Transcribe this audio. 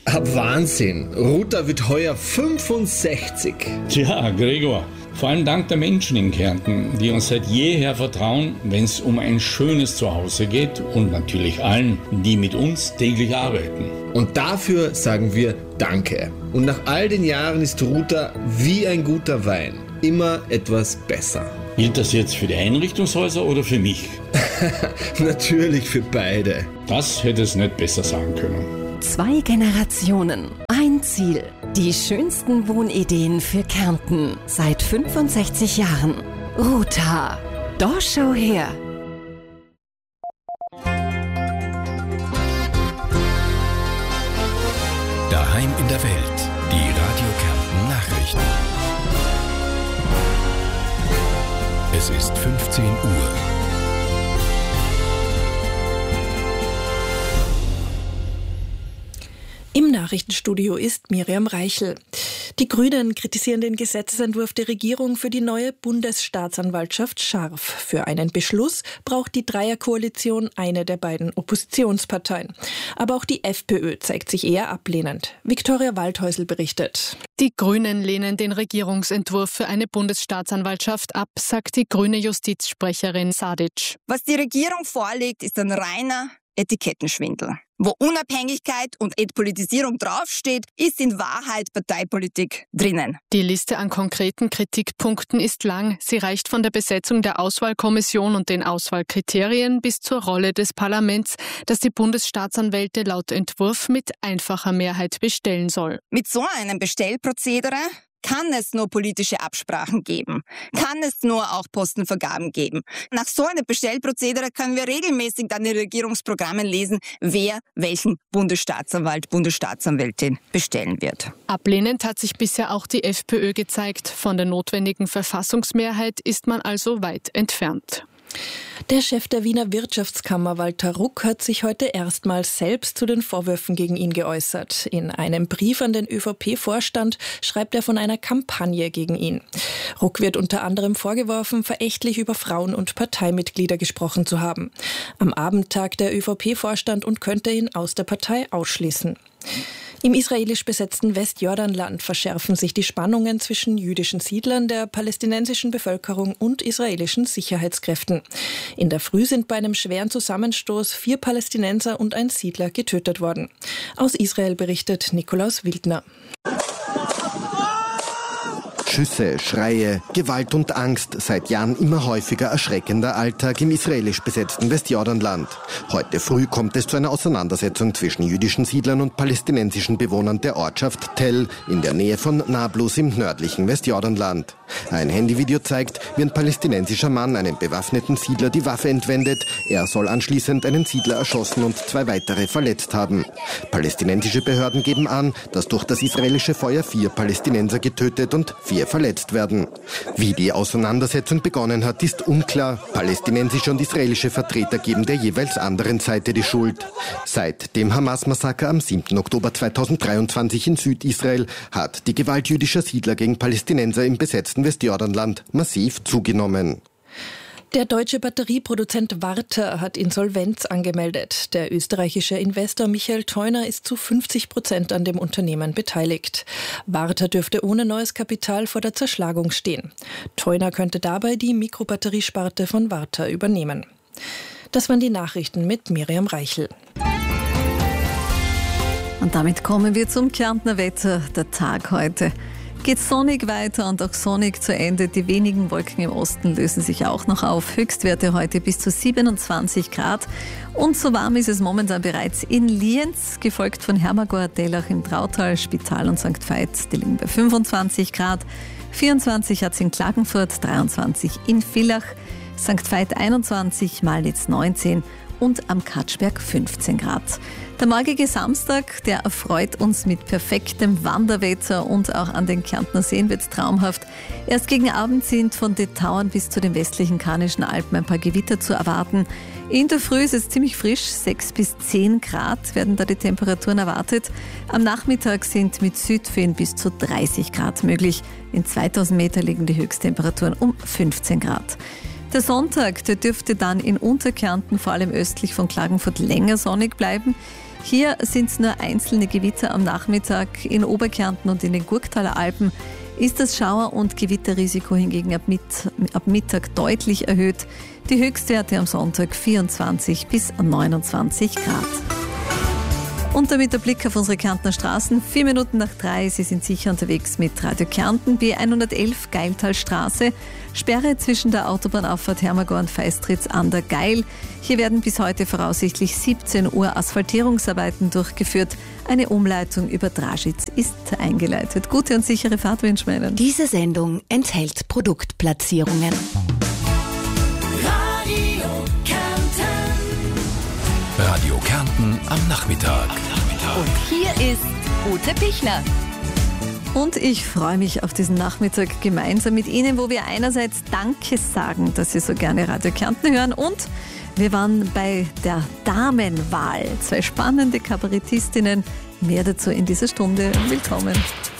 Wahnsinn. Ruta wird heuer 65. Tja, Gregor, vor allem dank der Menschen in Kärnten, die uns seit jeher vertrauen, wenn es um ein schönes Zuhause geht und natürlich allen, die mit uns täglich arbeiten. Und dafür sagen wir Danke. Und nach all den Jahren ist Ruta wie ein guter Wein immer etwas besser. Gilt das jetzt für die Einrichtungshäuser oder für mich? Natürlich für beide. Das hätte es nicht besser sagen können. 2 Generationen, ein Ziel. Die schönsten Wohnideen für Kärnten seit 65 Jahren. Ruta. Da schau her. Daheim in der Welt. Die Radio Kärnten Nachrichten. Es ist 15 Uhr. Im Nachrichtenstudio ist Miriam Reichel. Die Grünen kritisieren den Gesetzesentwurf der Regierung für die neue Bundesstaatsanwaltschaft scharf. Für einen Beschluss braucht die Dreierkoalition eine der beiden Oppositionsparteien. Aber auch die FPÖ zeigt sich eher ablehnend. Viktoria Waldhäusl berichtet. Die Grünen lehnen den Regierungsentwurf für eine Bundesstaatsanwaltschaft ab, sagt die grüne Justizsprecherin Sadic. Was die Regierung vorlegt, ist ein reiner Etikettenschwindel. Wo Unabhängigkeit und Entpolitisierung draufsteht, ist in Wahrheit Parteipolitik drinnen. Die Liste an konkreten Kritikpunkten ist lang. Sie reicht von der Besetzung der Auswahlkommission und den Auswahlkriterien bis zur Rolle des Parlaments, das die Bundesstaatsanwälte laut Entwurf mit einfacher Mehrheit bestellen soll. Mit so einem Bestellprozedere kann es nur politische Absprachen geben, kann es nur auch Postenvergaben geben. Nach so einem Bestellprozedere können wir regelmäßig dann in Regierungsprogrammen lesen, wer welchen Bundesstaatsanwalt, Bundesstaatsanwältin bestellen wird. Ablehnend hat sich bisher auch die FPÖ gezeigt. Von der notwendigen Verfassungsmehrheit ist man also weit entfernt. Der Chef der Wiener Wirtschaftskammer, Walter Ruck, hat sich heute erstmals selbst zu den Vorwürfen gegen ihn geäußert. In einem Brief an den ÖVP-Vorstand schreibt er von einer Kampagne gegen ihn. Ruck wird unter anderem vorgeworfen, verächtlich über Frauen und Parteimitglieder gesprochen zu haben. Am Abend tagt der ÖVP-Vorstand und könnte ihn aus der Partei ausschließen. Im israelisch besetzten Westjordanland verschärfen sich die Spannungen zwischen jüdischen Siedlern, der palästinensischen Bevölkerung und israelischen Sicherheitskräften. In der Früh sind bei einem schweren Zusammenstoß 4 Palästinenser und ein Siedler getötet worden. Aus Israel berichtet Nikolaus Wildner. Schüsse, Schreie, Gewalt und Angst, seit Jahren immer häufiger erschreckender Alltag im israelisch besetzten Westjordanland. Heute früh kommt es zu einer Auseinandersetzung zwischen jüdischen Siedlern und palästinensischen Bewohnern der Ortschaft Tell in der Nähe von Nablus im nördlichen Westjordanland. Ein Handyvideo zeigt, wie ein palästinensischer Mann einem bewaffneten Siedler die Waffe entwendet. Er soll anschließend einen Siedler erschossen und 2 weitere verletzt haben. Palästinensische Behörden geben an, dass durch das israelische Feuer 4 Palästinenser getötet und 4 verletzt werden. Wie die Auseinandersetzung begonnen hat, ist unklar. Palästinensische und israelische Vertreter geben der jeweils anderen Seite die Schuld. Seit dem Hamas-Massaker am 7. Oktober 2023 in Südisrael hat die Gewalt jüdischer Siedler gegen Palästinenser im besetzten Westjordanland massiv zugenommen. Der deutsche Batterieproduzent Varta hat Insolvenz angemeldet. Der österreichische Investor Michael Theuner ist zu 50% an dem Unternehmen beteiligt. Varta dürfte ohne neues Kapital vor der Zerschlagung stehen. Theuner könnte dabei die Mikrobatteriesparte von Varta übernehmen. Das waren die Nachrichten mit Miriam Reichel. Und damit kommen wir zum Kärntner Wetter. Der Tag heute geht sonnig weiter und auch sonnig zu Ende. Die wenigen Wolken im Osten lösen sich auch noch auf. Höchstwerte heute bis zu 27 Grad. Und so warm ist es momentan bereits in Lienz, gefolgt von Hermagor, Dellach im Trautal, Spital und St. Veit. Die liegen bei 25 Grad. 24 hat es in Klagenfurt, 23 in Villach, St. Veit 21, Malnitz 19 und am Katschberg 15 Grad. Der morgige Samstag, der erfreut uns mit perfektem Wanderwetter und auch an den Kärntner Seen wird traumhaft. Erst gegen Abend sind von den Tauern bis zu den westlichen Karnischen Alpen ein paar Gewitter zu erwarten. In der Früh ist es ziemlich frisch, 6 bis 10 Grad werden da die Temperaturen erwartet. Am Nachmittag sind mit Südföen bis zu 30 Grad möglich. In 2000 Meter liegen die Höchsttemperaturen um 15 Grad. Der Sonntag, der dürfte dann in Unterkärnten, vor allem östlich von Klagenfurt, länger sonnig bleiben. Hier sind es nur einzelne Gewitter am Nachmittag. In Oberkärnten und in den Gurktaler Alpen ist das Schauer- und Gewitterrisiko hingegen ab Mittag deutlich erhöht. Die Höchstwerte am Sonntag 24 bis 29 Grad. Und damit der Blick auf unsere Kärntner Straßen. 4 Minuten nach 3, Sie sind sicher unterwegs mit Radio Kärnten. B111 Geiltalstraße. Sperre zwischen der Autobahnauffahrt Hermagor und Feistritz an der Geil. Hier werden bis heute voraussichtlich 17 Uhr Asphaltierungsarbeiten durchgeführt. Eine Umleitung über Draschitz ist eingeleitet. Gute und sichere Fahrt wünschen wir Ihnen. Diese Sendung enthält Produktplatzierungen. Radio Kärnten am Nachmittag. Und hier ist Ute Pichler. Und ich freue mich auf diesen Nachmittag gemeinsam mit Ihnen, wo wir einerseits Danke sagen, dass Sie so gerne Radio Kärnten hören, und wir waren bei der Damenwahl. 2 spannende Kabarettistinnen. Mehr dazu in dieser Stunde. Willkommen.